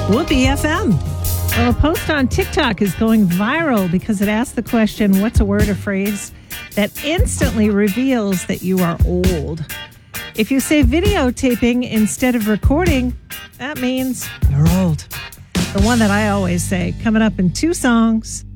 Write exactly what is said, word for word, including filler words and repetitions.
Whoopee F M. Well, a post on TikTok is going viral because it asks the question, what's a word or phrase that instantly reveals that you are old? If you say videotaping instead of recording, that means you're old. The one that I always say, coming up in two songs.